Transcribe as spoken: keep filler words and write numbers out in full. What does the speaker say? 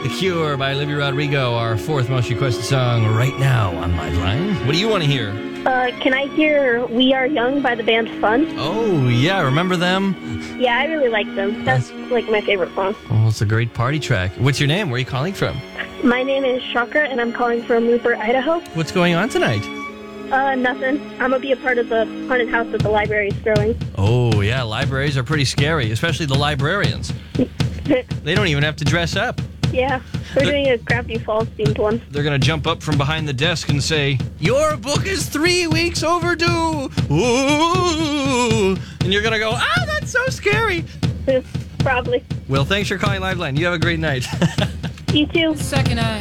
The Cure by Olivia Rodrigo, our fourth most requested song right now on Liveline. What do you want to hear? Uh, can I hear We Are Young by the band Fun? Oh, yeah, remember them? Yeah, I really like them. That's like my favorite song. Oh, it's a great party track. What's your name? Where are you calling from? My name is Shakra, and I'm calling from Rupert, Idaho. What's going on tonight? Uh, nothing. I'm going to be a part of the haunted house that the library is throwing. Oh, yeah, libraries are pretty scary, especially the librarians. They don't even have to dress up. Yeah, they're doing a Gravity Falls themed one. They're going to jump up from behind the desk and say, your book is three weeks overdue. Ooh. And you're going to go, ah, that's so scary. Probably. Well, thanks for calling Liveline. You have a great night. You too. Second eye.